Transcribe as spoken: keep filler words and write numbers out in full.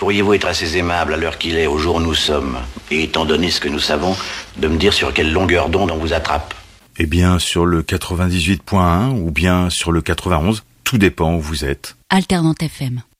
Pourriez-vous être assez aimable à l'heure qu'il est, au jour où nous sommes, et étant donné ce que nous savons, de me dire sur quelle longueur d'onde on vous attrape? Eh bien, sur le quatre-vingt-dix-huit point un ou bien sur le quatre-vingt-onze, tout dépend où vous êtes. Alternante F M.